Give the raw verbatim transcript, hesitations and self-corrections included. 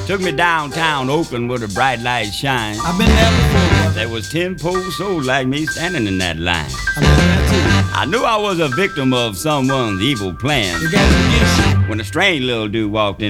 Took me downtown Oakland where the bright lights shine. I've been there before, brother. There was ten poor souls like me standing in that line. I've been there too. I knew I was a victim of someone's evil plan You got to get you. when a strange little dude walked in